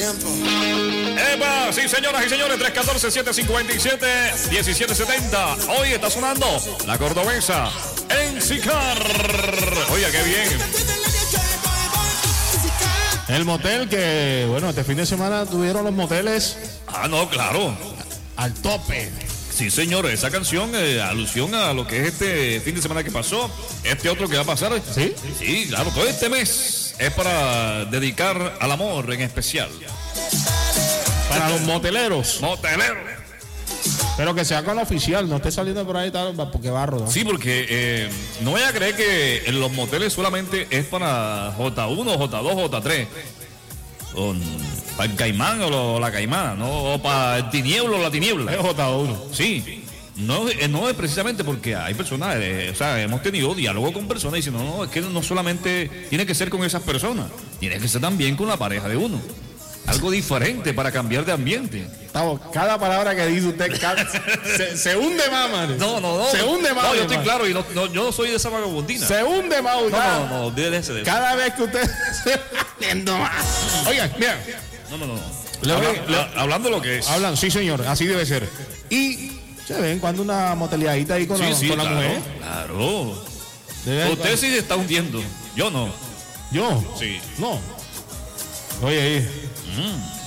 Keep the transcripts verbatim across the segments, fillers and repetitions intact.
Eva, sí señoras y señores, tres uno cuatro, siete cinco siete, uno siete siete cero. Hoy está sonando la cordobesa en Sicar. Oye, qué bien. El motel que, bueno, este fin de semana tuvieron los moteles. Ah, no, claro. Al tope. Sí, señor, esa canción, eh, alusión a lo que es este fin de semana que pasó, este otro que va a pasar. ¿Sí? Sí, claro, todo este mes es para dedicar al amor en especial. Para los moteleros. Moteleros. Pero que sea con la oficial, no esté saliendo por ahí tal, porque barro, ¿no? Sí, porque eh, no voy a creer que en los moteles solamente es para J uno, J dos, J tres. O para el caimán o, lo, o la caimana, ¿no? O para el tinieblo o la tiniebla. Es J uno. Sí. No, eh, no es precisamente porque hay personas, eh, o sea, hemos tenido diálogo con personas y dicen, no, no, es que no solamente tiene que ser con esas personas, tiene que ser también con la pareja de uno. Algo diferente para cambiar de ambiente. Estamos, cada palabra que dice usted cada, se, se hunde más, man. No, no, no. Se hunde más. No, yo estoy man. claro y no, no, yo no soy de esa vagabundina. Se hunde más. No, no, no, no, de ese, de ese. Cada vez que usted se hundiendo más. Oigan, mira. No, no, no. Le Habla, voy, le, hablando de lo que es. Hablan, sí, señor, así debe ser. Y se ven cuando una moteleadita ahí con sí, la, sí, con la claro, mujer. Claro. Debe Usted sí se está hundiendo. Yo no. ¿Yo? Sí. No. Oye, ahí. Mm.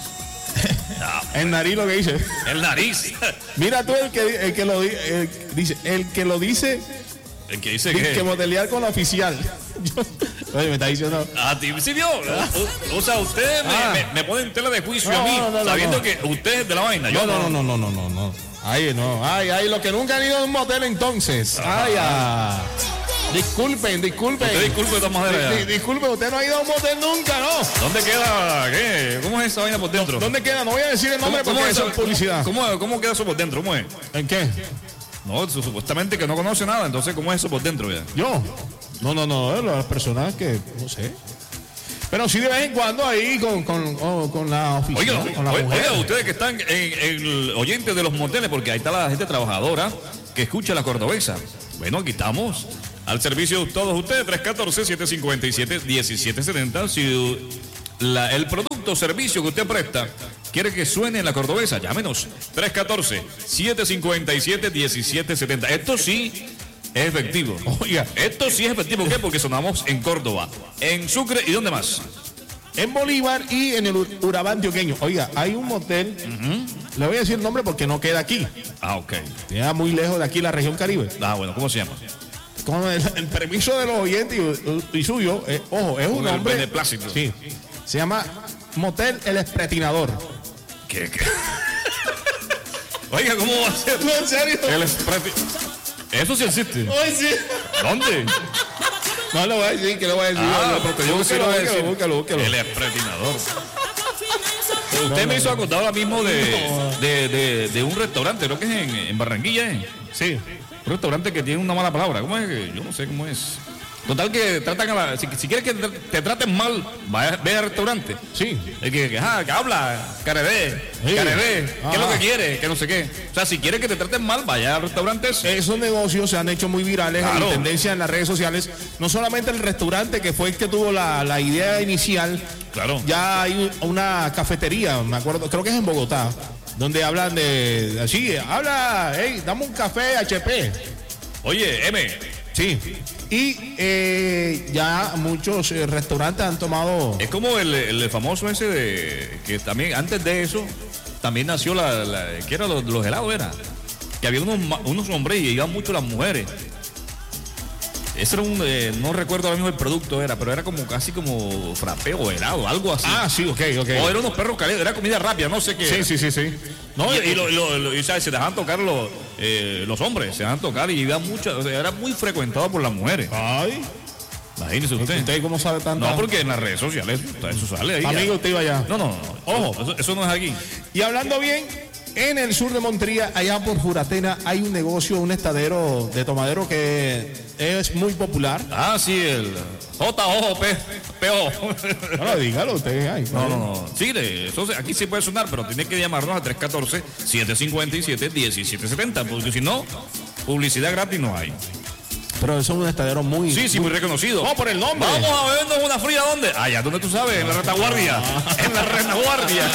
El nariz lo que dice. El nariz. Mira tú el que, el que lo di- el, dice, el que lo dice, El que dice dice que. que motelear con la oficial. Yo- oye, me está diciendo. A ti sí vio. O, o sea, usted me, Ah. me, me pone en tela de juicio No, a mí, no, no, no, sabiendo no. que usted es de la vaina. No, Yo no, no, no, no, no, no. Ay, no. Ay, ay, los que nunca han ido a un motel entonces. Ay, ah. Disculpen, disculpen. Usted disculpe de todas maneras. Di- di- Disculpe, usted no ha ido a un motel nunca, ¿no? ¿Dónde queda? ¿Qué? ¿Cómo es esa vaina por dentro? ¿Dónde queda? No voy a decir el nombre ¿Cómo, porque cómo eso es publicidad. ¿Cómo, cómo, cómo queda eso por dentro? ¿Cómo es? ¿En qué? No, eso, supuestamente que no conoce nada, entonces ¿cómo es eso por dentro ya? Yo. No, no, no, las personas que, no sé. Pero sí de vez en cuando ahí con, con, con, con la oficina, Oiga, con la oiga, mujer. oiga, ustedes que están en, en el oyente de los moteles, porque ahí está la gente trabajadora que escucha la cordobesa. Bueno, aquí estamos al servicio de todos ustedes, tres uno cuatro, siete cinco siete, uno siete siete cero. Si la, el producto o servicio que usted presta quiere que suene en la cordobesa, llámenos tres uno cuatro, siete cinco siete, uno siete siete cero. Esto sí es efectivo. Oiga, Esto sí es efectivo. ¿Por qué? Porque sonamos en Córdoba, en Sucre y ¿dónde más? en Bolívar y en el Ur- Urabá antioqueño. Oiga, hay un motel, le voy a decir el nombre porque no queda aquí. Ah, ok. Queda muy lejos de aquí, la región Caribe. Ah, bueno, ¿cómo se llama? Con el, el permiso de los oyentes y, y suyo, eh, ojo, es un Con el nombre. beneplácito. Sí. Se llama Motel El Espretinador. ¿Qué? qué? Oiga, ¿cómo va a ser? No, en serio. El espreti- Eso sí existe. Hoy sí. ¿Dónde? No lo voy a decir, que lo voy a decir. Ah, Búscalo, porque yo búscalo, quiero búscalo, decir. búscalo, búscalo. El espretinador. Usted me hizo acordar ahora mismo de, de, de, de un restaurante, creo que es en, en Barranquilla, ¿eh? Sí. Un restaurante que tiene una mala palabra. ¿Cómo es que? Yo no sé cómo es. Total que tratan a la. Si, si quieres que te, te traten mal, vaya, ve al restaurante. Sí. El que, que, ah, que habla, carebé, Sí. carebé, ¿qué es lo Ajá. que quiere? Que no sé qué. O sea, si quiere que te traten mal, vaya al restaurante. Esos negocios se han hecho muy virales Claro. en tendencia en las redes sociales. No solamente el restaurante, que fue el que tuvo la, la idea inicial. Claro. Ya hay una cafetería, me acuerdo, creo que es en Bogotá, donde hablan de. Así, habla, hey, dame un café H P. Oye, M, Sí. Y eh, ya muchos eh, restaurantes han tomado. es como el, el famoso ese de. Que también, antes de eso, también nació la. la ¿qué era? Los, los helados, era. Que había unos, ma- unos hombres y iban mucho las mujeres. Ese era un. eh, no recuerdo ahora mismo el producto, era, pero era como casi como frappé o helado, algo así. Ah, sí, ok, ok. O eran unos perros calientes, era comida rápida, no sé qué. Sí, era. sí, sí, sí. No, y, y lo- lo- lo- y, ¿sabes? Se dejaban tocar los, eh, los hombres, se dejaban tocar y iba mucho, o sea, era muy frecuentado por las mujeres. Ay, Imagínese usted. ¿usted cómo sabe tanto? No, porque en las redes sociales eso sale ahí. ya. Amigo, usted iba allá. No, no, no. Ojo, eso, eso no es aquí. Y hablando bien, en el sur de Montría, allá por Juratena, hay un negocio, un estadero de tomadero que es muy popular. Ah, sí, el J O P O. No, dígalo usted. Ay, No, no, no. Sí, de- eso se- aquí sí puede sonar, pero tiene que llamarnos a tres uno cuatro, siete cinco siete, uno siete siete cero, porque si no, publicidad gratis no hay. Pero eso es un estadero muy... Sí, sí, muy reconocido. No, por el nombre. Vamos a bebernos una fría, ¿dónde? Allá donde tú sabes, en la retaguardia. Ah. En la retaguardia.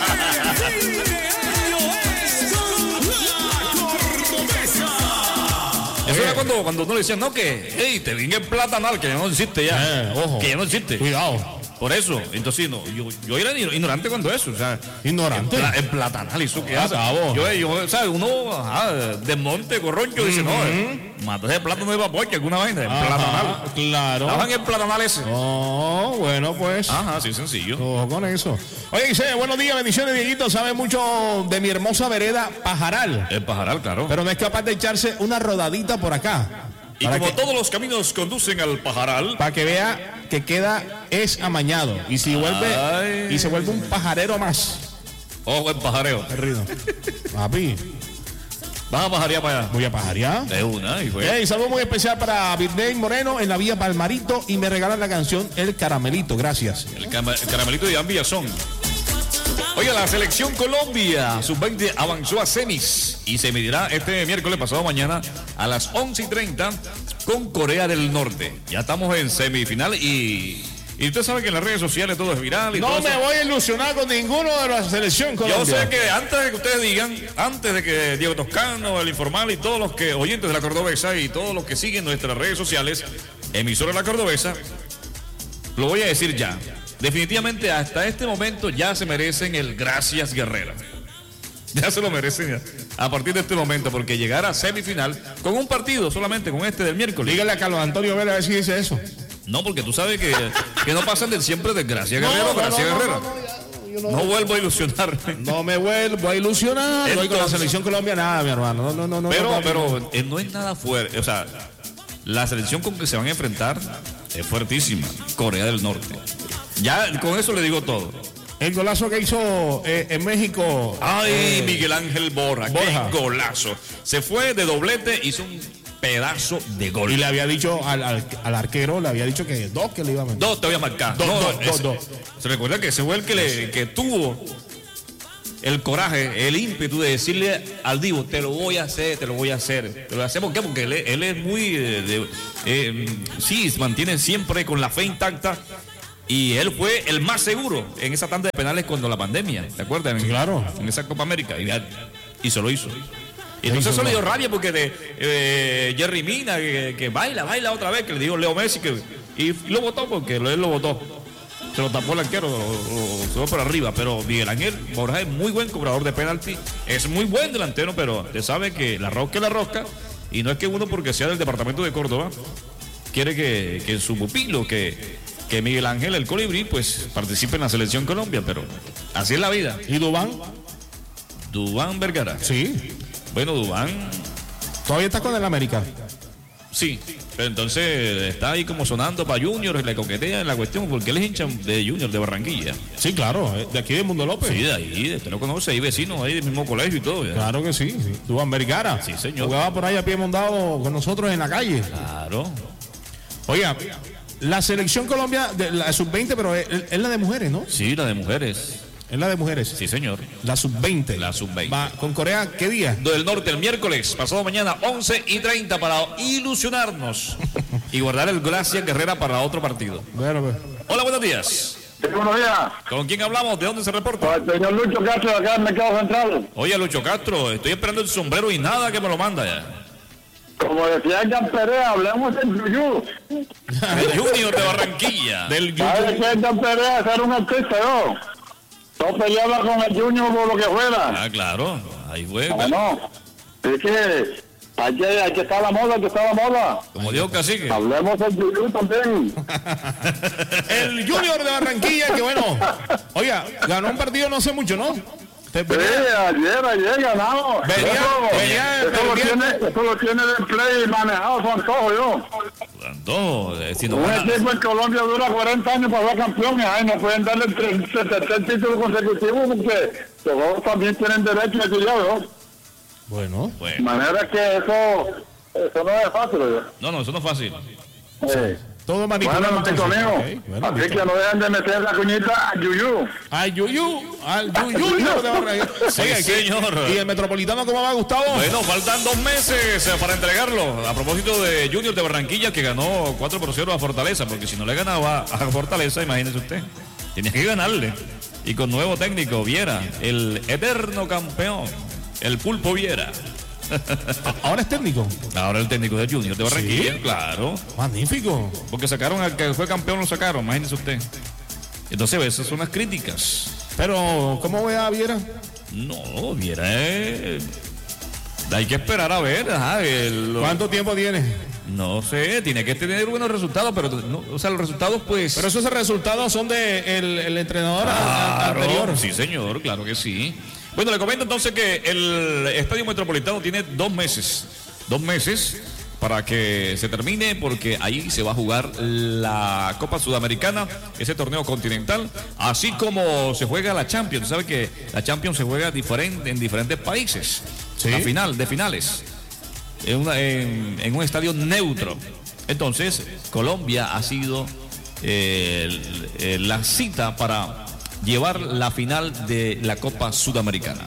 Eso era cuando, cuando uno le decían, no, que, hey, te vine el platanal, que ya no existe ya. Eh, ojo. Que ya no existe. Cuidado. Por eso, entonces, no, yo, yo era ignorante cuando eso, o sea. ¿Ignorante? En, pla, en platanal, ¿eso qué ah, hace? Cabo. Yo, yo, ¿sabes? Uno, ajá, de monte, corroncho, uh-huh. dice, no, eh, matas de plátano de vapor, que alguna vaina, en platanal. Claro. Estaban en platanal ese. Oh, bueno, pues. Ajá, sí, sencillo. Ojo con eso. Oye, dice, buenos días, bendiciones, Dieguito. Sabe mucho de mi hermosa vereda Pajaral. El Pajaral, claro. Pero no es capaz de echarse una rodadita por acá. Y como que, todos los caminos conducen al Pajaral, para que vea que queda es amañado y si vuelve Ay. y se vuelve un pajarero más. Ojo el pajareo. Perdido. Papi. ¿Vas a pajarear para allá? Voy a pajarear. De una. Y hey, saludo muy especial para Virney Moreno en la Vía Palmarito y me regalan la canción El Caramelito. Gracias. El, cam el Caramelito de Iván Villazón. Oiga, la selección Colombia sub veinte avanzó a semis y se medirá este miércoles pasado mañana a las once y treinta con Corea del Norte. Ya estamos en semifinal y, y usted sabe que en las redes sociales todo es viral. Y no todo me eso. voy a ilusionar con ninguno de la selección Colombia. Yo sé que antes de que ustedes digan, antes de que Diego Toscano, el Informal y todos los que oyentes de la Cordobesa y todos los que siguen nuestras redes sociales, emisora de la Cordobesa, lo voy a decir ya. Definitivamente hasta este momento ya se merecen el gracias Guerrera. Ya se lo merecen a partir de este momento, porque llegar a semifinal con un partido solamente, con este del miércoles. Dígale a Carlos Antonio Vélez a ver si dice eso. No, porque tú sabes que, que no pasan de siempre de gracias Guerrero, no, no, gracias no, no, Guerrera. No, no, ya, no, no vuelvo a ilusionarme. No me vuelvo a ilusionar. Entonces, voy con la selección Colombia nada, mi hermano. No, no, no, no. Pero, no, pero eh, no es nada fuerte. O sea, la selección con que se van a enfrentar es fuertísima. Corea del Norte. Ya con eso le digo todo. El golazo que hizo eh, en México. Ay, eh, Miguel Ángel Borja, Borja. Qué golazo. Se fue de doblete, hizo un pedazo de gol. Y le había dicho al, al, al arquero, le había dicho que dos que le iba a meter. Dos te voy a marcar. Dos, no, dos, ese, dos, dos. Se recuerda que ese fue el que, le, que tuvo el coraje, el ímpetu de decirle al Divo, te lo voy a hacer, te lo voy a hacer. Te lo voy a hacer, ¿por qué? Porque él, él es muy, de, de, eh, sí, se mantiene siempre con la fe intacta. Y él fue el más seguro en esa tanda de penales cuando la pandemia, ¿te acuerdas? En, claro. En esa Copa América. Y, y se lo hizo. Y entonces eso le dio rabia porque de eh, Jerry Mina, que, que baila, baila otra vez, que le dijo Leo Messi, que y lo votó porque él lo votó. Se lo tapó el arquero, lo, lo, lo, lo por arriba. Pero Miguel Ángel Borja es muy buen cobrador de penalti. Es muy buen delantero, pero usted sabe que la rosca es la rosca. Y no es que uno, porque sea del departamento de Córdoba, quiere que, que su pupilo, que... que Miguel Ángel, el colibrí, pues participe en la selección Colombia, pero así es la vida. ¿Y Dubán? Dubán Vergara. Sí. Bueno, Dubán. ¿Todavía está con el América? Sí, pero entonces está ahí como sonando para Junior, le coquetea en la cuestión, porque él es hincha de Junior de Barranquilla. Sí, claro, de aquí de Mundo López. Sí, de ahí, usted lo conoce, ahí vecinos, ahí del mismo colegio y todo. ¿ya? Claro que sí, sí. Dubán Vergara. Sí, señor. Jugaba por ahí a pie mondado con nosotros en la calle. Claro. Oiga, la selección Colombia, de la sub veinte, pero es, es la de mujeres, ¿no? Sí, la de mujeres. Es la de mujeres. Sí, señor. La sub veinte. La sub veinte. Va con Corea, ¿qué día? Del Norte, el miércoles, pasado mañana, once y treinta, para ilusionarnos y guardar el Gracias Guerrera para otro partido. Bueno, pues. Hola, buenos días. Sí, buenos días. ¿Con quién hablamos? ¿De dónde se reporta? Con el señor Lucho Castro, de acá en Mercado Central. Oye, Lucho Castro, estoy esperando el sombrero y nada que me lo manda ya. Como decía Jan Perea, hablemos del Yuyu. El Junior de Barranquilla. Del ¿Sabes que Jan Perea era un artista, yo? No peleaba con el Junior por lo que fuera. Ah, claro. Ahí fue. Ah, no. Es que hay que, hay que estar a la moda, hay que estar a la moda. Como dijo Cacique. Hablemos del Yuyu también. El Junior de Barranquilla, que bueno. Oiga, ganó un partido no hace mucho, ¿no? Sí, ayer, ayer ganamos. Venía, eso, venía, eso, lo venía. tiene, eso lo tiene de play manejado su antojo, yo. Antojo, eh, si no Un gana- equipo en Colombia dura cuarenta años para ser campeón y ay, no pueden darle el tercer título consecutivo porque los juegos también tienen derecho a estudiar, ¿no? Bueno. De Bueno, manera que eso, eso no es fácil, ¿no? no, no, eso no es fácil. Eh, Todo manipulado. Bueno, Tico mío, Okay, bueno, así listo. que no dejan de meter la cuñita a Yuyu. Al Yuyu, al Yuyu. Junior de Barranquilla. Sí, Oye, ¿qué? señor. ¿Y el Metropolitano cómo va, Gustavo? Bueno, faltan dos meses eh, para entregarlo. A propósito de Junior de Barranquilla, que ganó cuatro por cero a Fortaleza, porque si no le ganaba a Fortaleza, imagínese usted, tenía que ganarle. Y con nuevo técnico, Viera, el eterno campeón, el Pulpo Viera. Ahora es técnico. Ahora el técnico de Junior de Barranquilla, ¿Sí? claro. Magnífico. Porque sacaron al que fue campeón, lo sacaron, imagínese usted. Entonces, esas son las críticas. Pero, ¿cómo ve a Viera? No, Viera, eh, hay que esperar a ver. Ajá, el- ¿Cuánto tiempo tiene? No sé, tiene que tener buenos resultados, pero no, o sea, los resultados pues... Pero esos resultados son de el, el entrenador a- a- Claro, anterior. sí señor, claro que sí. Bueno, le comento entonces que el Estadio Metropolitano tiene dos meses, dos meses para que se termine, porque ahí se va a jugar la Copa Sudamericana, ese torneo continental, así como se juega la Champions. Sabe que la Champions se juega diferente en diferentes países, Sí. la final de finales, en, una- en- en un estadio neutro. Entonces, Colombia ha sido eh, el- el- la cita para llevar la final de la Copa Sudamericana.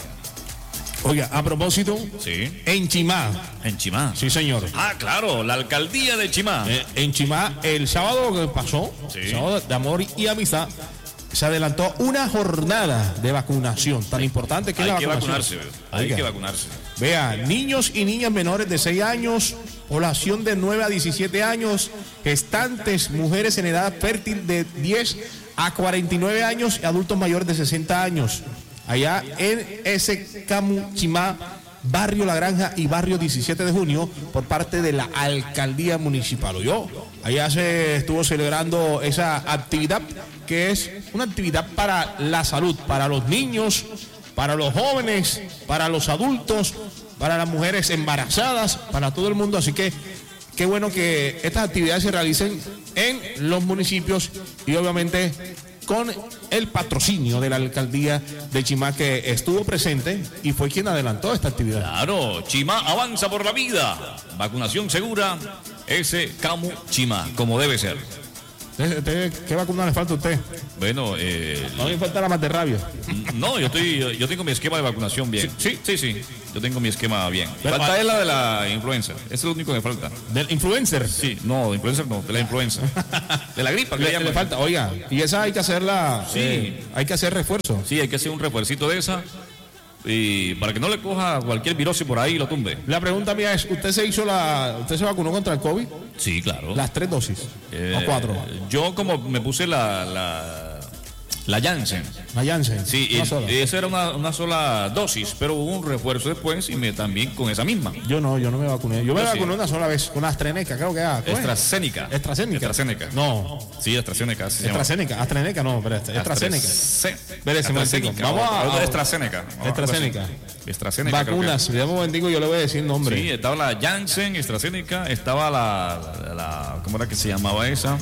Oiga, a propósito, Sí. en Chimá. En Chimá. Sí, señor. Ah, claro, la alcaldía de Chimá. Eh, en Chimá, el sábado que pasó, Sí. el sábado de amor y amistad, se adelantó una jornada de vacunación tan importante que es Hay la que vacunación. vacunarse, hay Oiga, que vacunarse. Vea, niños y niñas menores de seis años, población de nueve a diecisiete años, gestantes, mujeres en edad fértil de diez a cuarenta y nueve años y adultos mayores de sesenta años. Allá en ese Camuchimá, Barrio La Granja y Barrio diecisiete de junio, por parte de la Alcaldía Municipal. Yo, allá se estuvo celebrando esa actividad, que es una actividad para la salud, para los niños, para los jóvenes, para los adultos, para las mujeres embarazadas, para todo el mundo. Así que qué bueno que estas actividades se realicen en los municipios y obviamente con el patrocinio de la alcaldía de Chimá, que estuvo presente y fue quien adelantó esta actividad. Claro, Chimá avanza por la vida. Vacunación segura, ese Camu Chimá, como debe ser. ¿Usted- usted- ¿Qué vacuna le falta a usted? Bueno, eh, No le falta la más de rabia. no, yo estoy, yo, yo tengo mi esquema de vacunación bien. Sí, sí, sí. Yo tengo mi esquema bien. Pero- Falta es la de la influenza. Eso es lo único que me falta. Del influencer. Sí, no, de influenza no, de la influenza. De la gripa, que le Le, llaman. le falta, oiga, y esa hay que hacerla, Sí. eh, hay que hacer refuerzo. Sí, hay que hacer un refuercito de esa. Y para que no le coja cualquier virosis por ahí y lo tumbe. La pregunta mía es, ¿usted se hizo la, usted se vacunó contra el COVID? Sí, claro. Las tres dosis, Eh, o cuatro. Yo como me puse la, la, la Janssen. La Janssen. Sí, una y- sola. y esa era una, una sola dosis, pero hubo un refuerzo después y me también con esa misma. Yo no, yo no me vacuné. Yo me Yo sí. vacuné una sola vez, con AstraZeneca, creo que era. ¿cómo es? AstraZeneca. AstraZeneca. AstraZeneca. No, Sí, AstraZeneca. se llama. AstraZeneca, AstraZeneca no, pero este, AstraZeneca. Astrase- Espérese un momentico. AstraZeneca. Vamos a- Vamos a AstraZeneca. Vamos a- AstraZeneca. AstraZeneca. creo que- Vacunas, ya un momentico yo le voy a decir nombre. Sí, estaba la Janssen, AstraZeneca, estaba la, la, la- ¿cómo era que se llamaba esa?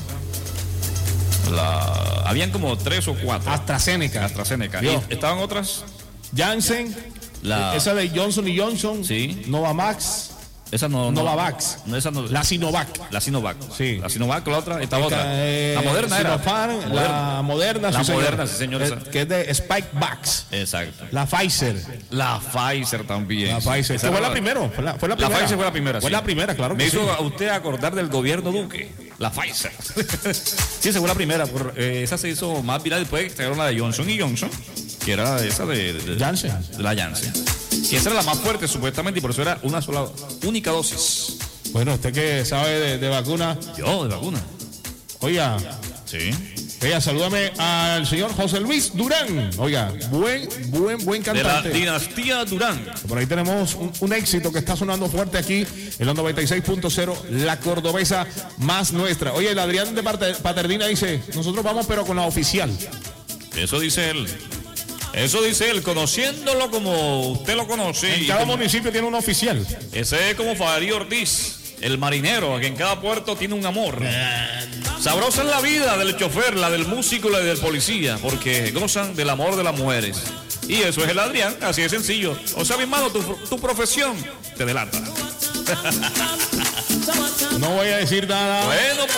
La, habían como tres o cuatro. AstraZeneca. AstraZeneca. Yo. ¿Y estaban otras? Janssen, La- esa de Johnson y Johnson, Sí. Novavax, Esa no. no Novavax. No, esa no. la Sinovac. La Sinovac. Sí. La Sinovac, la otra, estaba otra. Eh, la moderna era. Sinopharm, Moderna. la moderna, La sí, señor. moderna, sí, señor, Eh, esa. que es de Spikevax. Exacto. La Pfizer. La Pfizer también. La sí. Pfizer. Esa Que fue era la primera. Fue la, fue la La primera. Pfizer fue la primera. Fue sí. la primera, claro que Me hizo sí. a usted acordar del gobierno Duque. La Pfizer. Sí, esa fue la primera. por- eh, esa se hizo más viral después que trajeron la de Johnson y Johnson, que era esa de, de- de- Janssen. de la Janssen. Y esa era la más fuerte supuestamente y por eso era una sola, única dosis. Bueno, usted que sabe de, de vacuna, Yo, de vacuna. oiga, Sí. oiga, salúdame al señor José Luis Durán. Oiga, buen, buen, buen De la cantante. dinastía Durán. Por ahí tenemos un, un éxito que está sonando fuerte aquí en los noventa y seis punto cero, la cordobesa más nuestra. Oye, el Adrián de Parte- Paternina dice, nosotros vamos pero con la oficial. Eso dice él. Eso dice él, conociéndolo como usted lo conoce. En y cada como- municipio tiene un oficial. ese es como Farid Ortiz, el marinero, que en cada puerto tiene un amor. Sabrosa es la vida del chofer, la del músico y la del policía, porque gozan del amor de las mujeres. Y eso es el Adrián, así de sencillo. O sea, mi hermano, tu, tu profesión te delata. No voy a decir nada. Bueno, pues.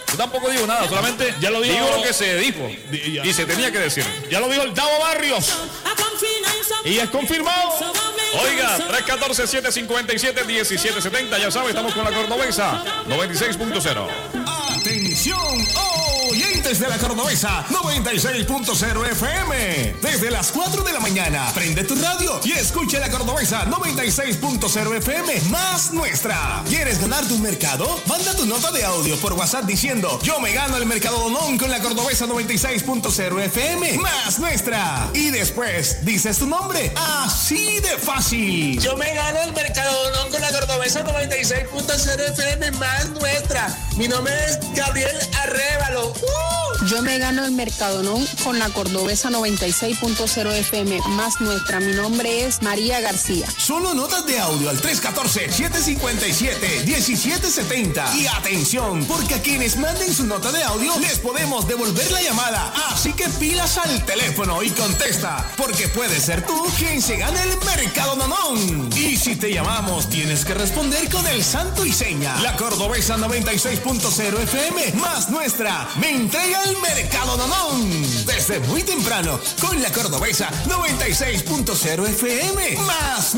Yo tampoco digo nada, solamente Ya lo dijo- digo lo que se dijo Di- ya. y se tenía que decir. Ya lo dijo el Davo Barrios. Y es confirmado. Oiga, tres uno cuatro, siete cinco siete, uno siete siete cero, ya sabe, estamos con la Cordobesa noventa y seis punto cero. Atención, oyentes de la Cordobesa noventa y seis punto cero F M. Desde las cuatro de la mañana, prende tu radio y escucha la Cordobesa noventa y seis punto cero F M más nuestra. ¿Quieres ganarte un mercado? Manda tu nota de audio por WhatsApp diciendo: yo me gano el Mercado Donón con la Cordobesa noventa y seis punto cero F M más nuestra. Y después dices tu nombre. Así de fácil. Yo me gano el Mercadonón con la Cordobesa noventa y seis punto cero F M más nuestra. Mi nombre es Gabriel Arrévalo. ¡Uh! Yo me gano el Mercadonón con la Cordobesa noventa y seis punto cero F M más nuestra. Mi nombre es María García. Solo notas de audio al tres uno cuatro, siete cinco siete, uno siete siete cero. Y atención, porque a quienes manden su nota de audio les podemos devolver la llamada. Así que pilas al teléfono y contesta, porque puede ser tú quien se gane el Mercado Nonón. Y si te llamamos, tienes que responder con el santo y seña. La Cordobesa noventa y seis punto cero F M más nuestra me entrega el Mercado Nonón. Desde muy temprano, con la Cordobesa noventa y seis punto cero F M más